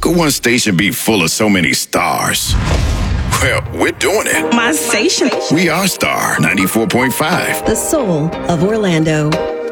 could one station be full of so many stars? Well, we're doing it. My station. We are Star 94.5. The soul of Orlando.